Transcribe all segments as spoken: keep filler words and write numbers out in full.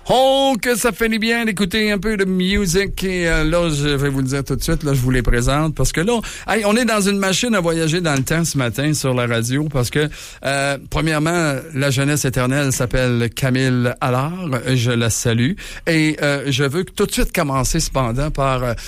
Oh, que ça fait du bien d'écouter un peu de musique. Et euh, là, je vais vous le dire tout de suite, là, je vous les présente. Parce que là, hey, on est dans une machine à voyager dans le temps ce matin sur la radio. Parce que, euh, premièrement, la jeunesse éternelle s'appelle Camille Allard. Je la salue. Et euh, je veux tout de suite commencer cependant par... Euh,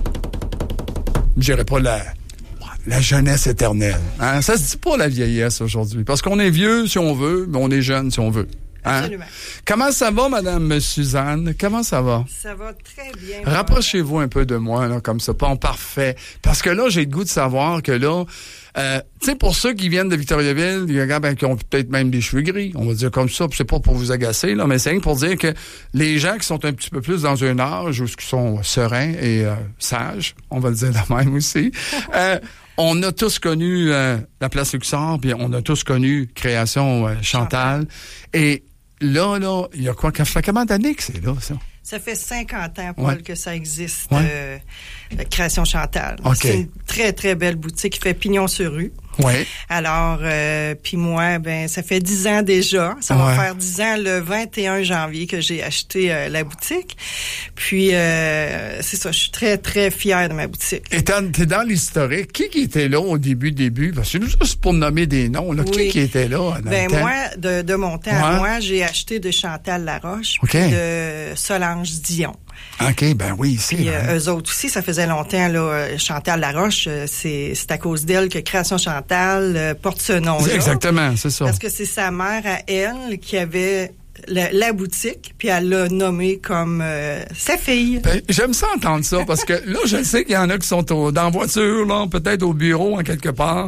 je dirais pas la... La jeunesse éternelle. Hein? Ça se dit pas la vieillesse aujourd'hui. Parce qu'on est vieux si on veut, mais on est jeune si on veut. Hein? Absolument. Comment ça va, Madame Suzanne? Comment ça va? Ça va très bien. Rapprochez-vous un peu de moi, là, comme ça, pas parfait. Parce que là, j'ai le goût de savoir que là, euh, tu sais, pour ceux qui viennent de Victoriaville, il y a des gars ben, qui ont peut-être même des cheveux gris, on va dire comme ça, puis c'est pas pour vous agacer, là, mais c'est rien pour dire que les gens qui sont un petit peu plus dans un âge où qui sont sereins et euh, sages, on va le dire de même aussi, euh, on a tous connu euh, la Place Luxor, puis on a tous connu Création euh, Chantal. Et là, là, il y a quoi? Ça fait combien d'années que c'est là, ça? Ça fait cinquante ans, Paul, ouais. que ça existe, ouais. euh, Création Chantal. Okay. C'est une très, très belle boutique qui fait pignon sur rue. Oui. Alors, euh, puis moi, ben, ça fait dix ans déjà. Ça ouais. va faire dix ans le vingt et un janvier que j'ai acheté euh, la boutique. Puis, euh, c'est ça, je suis très, très fière de ma boutique. Et t'es dans l'historique. Qui qui était là au début, début? Parce que juste pour nommer des noms, là, oui. qui qui était là dans ben, le temps? moi, de, de mon temps, ouais. moi, j'ai acheté de Chantal Laroche, okay. de Solange Dion. OK, ben oui, c'est Puis vrai. euh, eux autres aussi, ça faisait longtemps, là, Chantal Laroche, euh, c'est, c'est à cause d'elle que Création Chantal euh, porte ce nom-là. Exactement, c'est ça. Parce que c'est sa mère à elle qui avait la, la boutique, puis elle l'a nommée comme euh, sa fille. Ben, j'aime ça entendre ça, parce que là, je sais qu'il y en a qui sont au, dans la voiture, là, peut-être au bureau, en quelque part.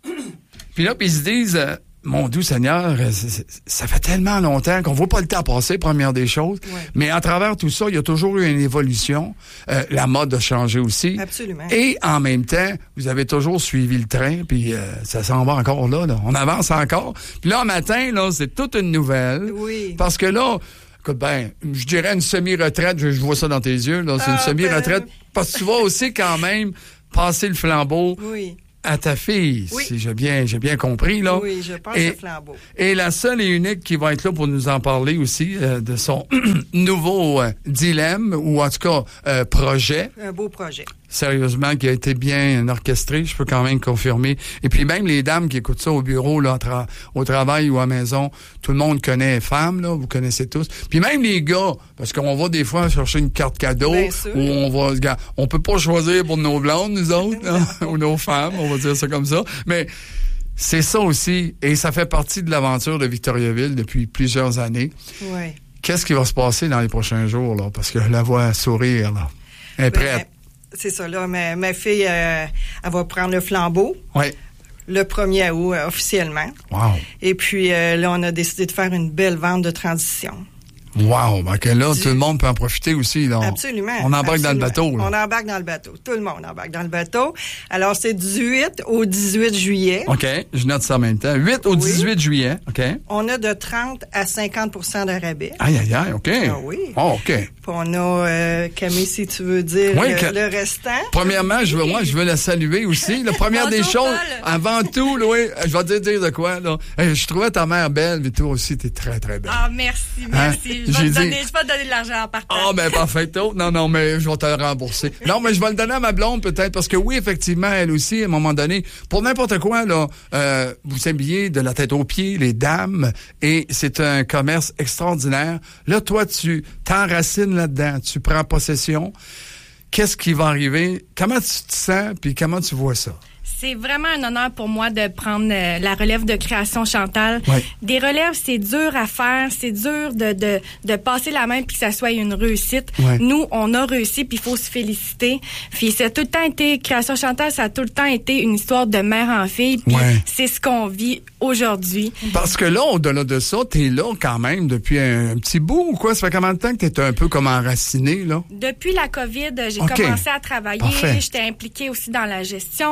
Puis là, puis ils se disent... Euh, mon doux Seigneur, ça fait tellement longtemps qu'on voit pas le temps passer, première des choses. Ouais. Mais à travers tout ça, il y a toujours eu une évolution. Euh, la mode a changé aussi. Absolument. Et en même temps, vous avez toujours suivi le train, puis euh, ça s'en va encore là, là. On avance encore. Puis là, un matin, là, c'est toute une nouvelle. Oui. Parce que là, écoute, ben, je dirais une semi-retraite, je, je vois ça dans tes yeux, là. C'est ah, une semi-retraite. Ben... Parce que tu vas aussi quand même passer le flambeau. Oui. À ta fille, oui. si j'ai bien, j'ai bien compris, là. Oui, je pense et, le flambeau. Et la seule et unique qui va être là pour nous en parler aussi euh, de son nouveau euh, dilemme, ou en tout cas, euh, projet. Un beau projet. Sérieusement, qui a été bien orchestré, je peux quand même confirmer. Et puis même les dames qui écoutent ça au bureau, là, tra- au travail ou à la maison, tout le monde connaît Femmes, là, vous connaissez tous. Puis même les gars, parce qu'on va des fois chercher une carte cadeau, où on va, on peut pas choisir pour nos blondes, nous autres, là, ou nos femmes, on va dire ça comme ça. Mais c'est ça aussi, et ça fait partie de l'aventure de Victoriaville depuis plusieurs années. Oui. Qu'est-ce qui va se passer dans les prochains jours, là? Parce que je la vois sourire, là. Elle est prête. Ben, c'est ça, là. Ma, ma fille, euh, elle va prendre le flambeau. Oui. Le premier août, euh, officiellement. Wow. Et puis, euh, là, on a décidé de faire une belle vente de transition. Wow, ben que là, du... tout le monde peut en profiter aussi. Là. Absolument. On embarque absolument. dans le bateau. Là. On embarque dans le bateau. Tout le monde embarque dans le bateau. Alors, c'est du huit au dix-huit juillet. OK, je note ça en même temps. huit au dix-huit juillet, OK. On a de trente à cinquante pour cent de rabais. Aïe, aïe, aïe, OK. Ah oui. Oh, OK. Puis on a, euh, Camille, si tu veux dire oui, le, que... le restant. Premièrement, je veux, moi, je veux la saluer aussi. La première des choses, avant tout, là, oui, je vais te dire de quoi, là. Je trouvais ta mère belle, mais toi aussi, t'es très, très belle. Ah, merci, merci. Hein? Je vais J'ai te donner, dit... je vais te donner de l'argent en partant. Ah, ben, parfait. Non, non, mais je vais te le rembourser. Non, mais je vais le donner à ma blonde, peut-être, parce que oui, effectivement, elle aussi, à un moment donné, pour n'importe quoi, là, euh, vous habillez de la tête aux pieds, les dames, et c'est un commerce extraordinaire. Là, toi, tu t'enracines là-dedans, tu prends possession. Qu'est-ce qui va arriver? Comment tu te sens, puis comment tu vois ça? C'est vraiment un honneur pour moi de prendre euh, la relève de Création Chantal. Ouais. Des relèves, c'est dur à faire, c'est dur de, de, de passer la main puis que ça soit une réussite. Ouais. Nous, on a réussi puis il faut se féliciter. Puis ça a tout le temps été, Création Chantal, ça a tout le temps été une histoire de mère en fille. Puis ouais. c'est ce qu'on vit aujourd'hui. Parce que là, au-delà de ça, t'es là quand même depuis un, un petit bout ou quoi? Ça fait combien de temps que t'es un peu comme enraciné, là? Depuis la COVID, j'ai okay. commencé à travailler. Parfait. J'étais impliquée aussi dans la gestion, dans les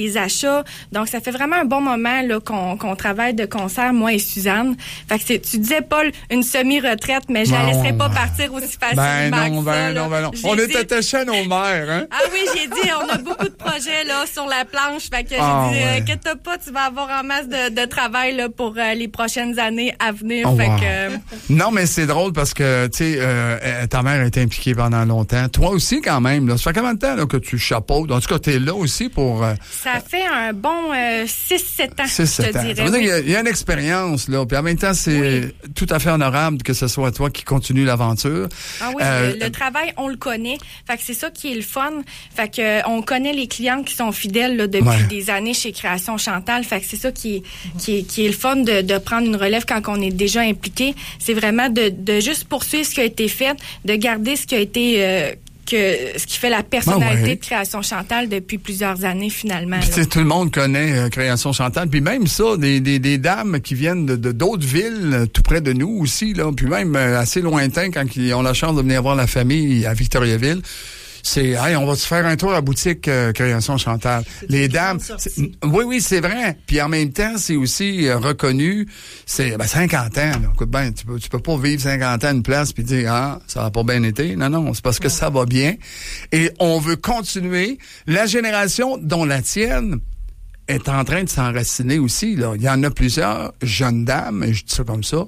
les achats. Donc, ça fait vraiment un bon moment là qu'on, qu'on travaille de concert, moi et Suzanne. Fait que c'est, tu disais, Paul, une semi-retraite, mais je la laisserai pas partir aussi facilement ben non, que ben ça. Non, là. ben non, J'ai on dit... est attaché à nos mères, hein? Ah oui, j'ai dit, on a beaucoup de projets là sur la planche. Fait que j'ai oh, dit, ouais. inquiète-toi pas, tu vas avoir en masse de, de travail là pour euh, les prochaines années à venir. Oh, fait wow. que, euh... Non, mais c'est drôle parce que, tu sais, euh, ta mère a été impliquée pendant longtemps. Toi aussi, quand même, là. Ça fait combien de temps là, que tu chapeautes? En tout cas, t'es là aussi pour... Euh, ça fait un bon euh, six sept ans, six sept je ans. te dirais. Ça veut dire Oui. qu'il y a, il y a une expérience, là. Puis en même temps, c'est oui. tout à fait honorable que ce soit toi qui continue l'aventure. Ah oui, euh, le, le travail, on le connaît. Fait que c'est ça qui est le fun. Fait que euh, on connaît les clients qui sont fidèles là, depuis ouais. des années chez Création Chantal. Fait que c'est ça qui est, qui est, qui est le fun de, de prendre une relève quand on est déjà impliqué. C'est vraiment de, de juste poursuivre ce qui a été fait, de garder ce qui a été... Euh, que ce qui fait la personnalité ah ouais. de Création Chantal depuis plusieurs années, finalement. Puis, tout le monde connaît euh, Création Chantal. Puis même ça, des, des, des dames qui viennent de, de d'autres villes, euh, tout près de nous aussi, là, puis même euh, assez lointains quand ils ont la chance de venir voir la famille à Victoriaville. C'est, hey, on va se faire un tour à la boutique euh, Création Chantal. C'est les dames, oui, oui, c'est vrai. Puis en même temps, c'est aussi euh, reconnu. C'est ben, cinquante ans. Là. Écoute, ben, tu peux, tu peux pas vivre cinquante ans à une place puis dire ah, ça va pas bien été. Non, non, c'est parce que ouais. ça va bien. Et on veut continuer. La génération dont la tienne est en train de s'enraciner aussi. Là, il y en a plusieurs jeunes dames, je dis ça comme ça,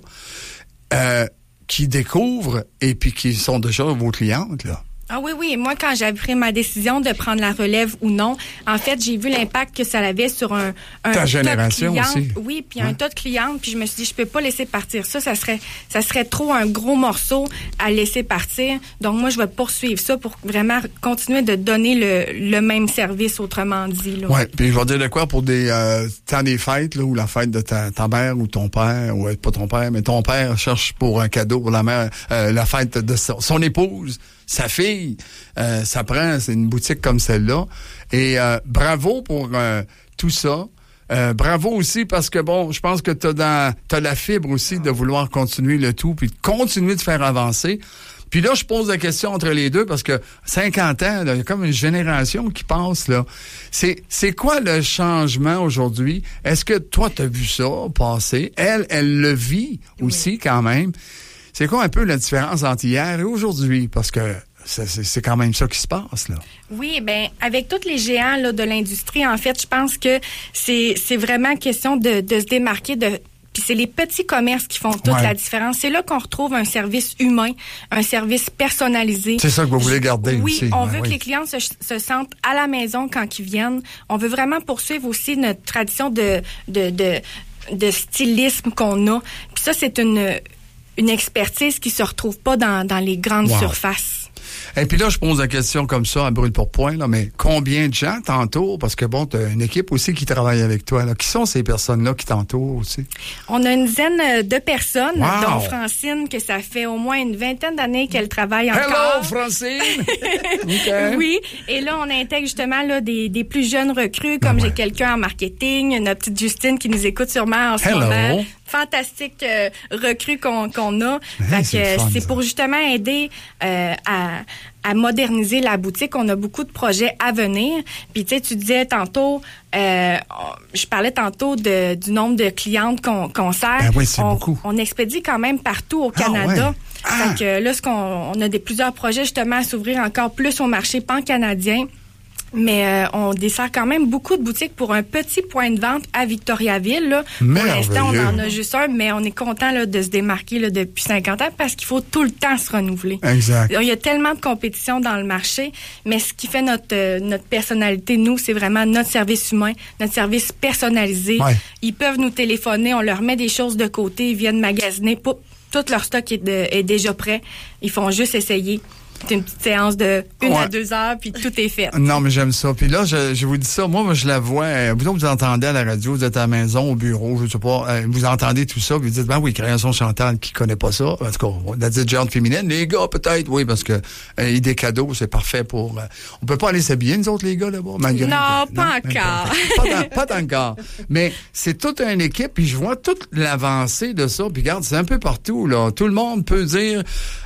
euh, qui découvrent et puis qui sont déjà vos clientes là. Ah oui, oui. Moi, quand j'avais pris ma décision de prendre la relève ou non, en fait, j'ai vu l'impact que ça avait sur un, un Ta génération tas de clientes. aussi. Oui, puis hein? un tas de clientes. Puis je me suis dit, je peux pas laisser partir ça. Ça serait, ça serait trop un gros morceau à laisser partir. Donc moi, je vais poursuivre ça pour vraiment continuer de donner le, le même service, autrement dit. Là. Ouais. Puis je vais dire de quoi pour des euh, temps des fêtes là, ou la fête de ta, ta mère ou ton père ou pas ton père, mais ton père cherche pour un cadeau pour la mère, euh, la fête de son, son épouse. Sa fille, euh, ça prend, c'est une boutique comme celle-là. Et euh, bravo pour euh, tout ça. Euh, bravo aussi parce que, bon, je pense que t'as dans, t'as la fibre aussi de vouloir continuer le tout puis de continuer de faire avancer. Puis là, je pose la question entre les deux parce que cinquante ans, il y a comme une génération qui passe, là. C'est, c'est quoi le changement aujourd'hui? Est-ce que toi, t'as vu ça passer? Elle, elle le vit aussi oui. quand même. C'est quoi un peu la différence entre hier et aujourd'hui? Parce que c'est, c'est, c'est quand même ça qui se passe, là. Oui, ben avec tous les géants là, de l'industrie, en fait, je pense que c'est, c'est vraiment question de, de se démarquer de... Puis c'est les petits commerces qui font toute ouais. la différence. C'est là qu'on retrouve un service humain, un service personnalisé. C'est ça que vous voulez garder oui, aussi. Oui, on ouais, veut oui. que les clients se, se sentent à la maison quand ils viennent. On veut vraiment poursuivre aussi notre tradition de, de, de, de stylisme qu'on a. Puis ça, c'est une... une expertise qui se retrouve pas dans, dans les grandes wow. surfaces. Et puis là, je pose la question comme ça, à brûle pour point, là, mais combien de gens t'entourent? Parce que bon, t'as une équipe aussi qui travaille avec toi, là. Qui sont ces personnes-là qui t'entourent aussi? On a une dizaine de personnes, wow. dont Francine, que ça fait au moins une vingtaine d'années qu'elle travaille encore. Hello, Francine! Okay. Oui. Et là, on intègre justement, là, des, des plus jeunes recrues, comme ah ouais. j'ai quelqu'un en marketing, notre petite Justine qui nous écoute sûrement en ce Hello. moment. Fantastique euh, recrue qu'on, qu'on a. Hey, fait c'est, que, fun, c'est ça. pour justement aider euh, à, à moderniser la boutique. On a beaucoup de projets à venir. Puis tu sais, tu disais tantôt, euh, je parlais tantôt de, du nombre de clientes qu'on, qu'on sert. Ben oui, c'est on, beaucoup. On expédie quand même partout au Canada. Ah, ouais. Ah. Fait que là, ce qu'on, on a des plusieurs projets justement à s'ouvrir encore plus au marché pan-canadien. Mais euh, on dessert quand même beaucoup de boutiques pour un petit point de vente à Victoriaville. Là. Pour l'instant, on en a juste un, mais on est content là, de se démarquer là, depuis cinquante ans parce qu'il faut tout le temps se renouveler. Exact. Il y a tellement de compétition dans le marché, mais ce qui fait notre euh, notre personnalité, nous, c'est vraiment notre service humain, notre service personnalisé. Ouais. Ils peuvent nous téléphoner, on leur met des choses de côté, ils viennent magasiner. Pou- tout leur stock est, de, est déjà prêt. Ils font juste essayer. C'est une petite séance de une ouais. à deux heures, puis tout est fait. Non, mais j'aime ça. Puis là, je, je vous dis ça, moi, moi je la vois. Euh, vous, vous entendez à la radio, vous êtes à la maison, au bureau, je sais pas, euh, vous entendez tout ça, puis vous dites, ben oui, Création Chantal, qui connaît pas ça. En tout cas, la dite géante féminine, les gars, peut-être, oui, parce que euh, idée cadeau, c'est parfait pour... Euh, on peut pas aller s'habiller, nous autres, les gars, là-bas, malgré... Non, que, pas non, encore. Pas, pas, pas, pas encore. Mais c'est toute une équipe, puis je vois toute l'avancée de ça. Puis regarde, c'est un peu partout, là. Tout le monde peut dire...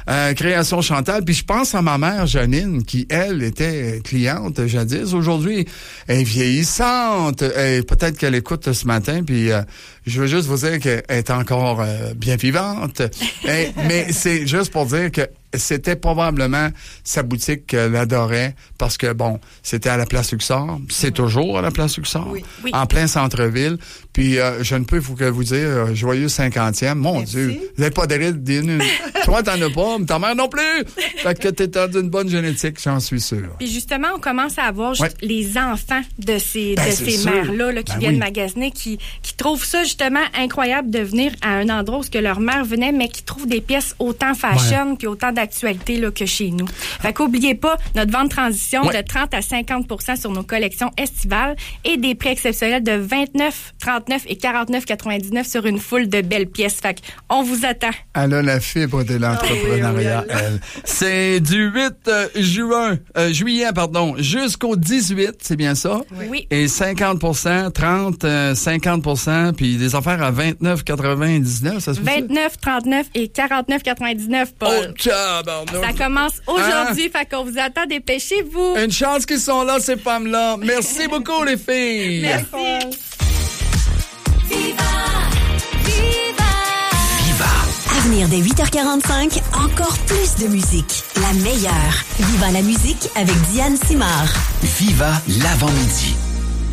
Euh, Création Chantal. Puis je pense à ma mère, Janine, qui, elle, était cliente jadis. Aujourd'hui, elle est vieillissante. Et peut-être qu'elle écoute ce matin. Puis euh, je veux juste vous dire qu'elle est encore euh, bien vivante. Et, mais c'est juste pour dire que c'était probablement sa boutique qu'elle adorait parce que, bon, c'était à la Place Luxor. C'est toujours à la Place Luxor. Oui. Oui. En plein centre-ville. Puis, euh, je ne peux que vous dire, euh, joyeux cinquantième. Mon Merci. Dieu, vous n'avez pas de ride d'une. Toi, t'en as pas, mais ta mère non plus. Fait que t'es d'une bonne génétique, j'en suis sûr. Puis justement, on commence à avoir Ouais. juste les enfants de ces, Ben, de c'est ces sûr. mères-là là, qui Ben viennent oui. magasiner, qui, qui trouvent ça justement incroyable de venir à un endroit où ce que leur mère venait, mais qui trouvent des pièces autant fashion puis autant d'actualité là, que chez nous. Fait qu'oubliez pas notre vente transition Ouais. de trente à cinquante pour cent sur nos collections estivales et des prix exceptionnels de vingt-neuf, trente-neuf et quarante-neuf quatre-vingt-dix-neuf sur une foule de belles pièces. Fait qu'on vous attend. Elle a la fibre de l'entrepreneuriat, Ah oui, oui, elle. C'est du huit euh, juin, euh, juillet, pardon, jusqu'au dix-huit, c'est bien ça? Oui. Et cinquante pour cent, trente, euh, cinquante pour cent, puis des affaires à vingt-neuf quatre-vingt-dix-neuf, ça se fait ça? vingt-neuf, trente-neuf et quarante-neuf quatre-vingt-dix-neuf, Paul. Oh, tabarnouche. Ça commence aujourd'hui, fait qu'on vous attend, dépêchez-vous. Une chance qu'ils sont là, ces femmes-là. Merci beaucoup, les filles. Merci. À venir dès huit heures quarante-cinq, encore plus de musique. La meilleure. Viva la musique avec Diane Simard. Viva l'avant-midi.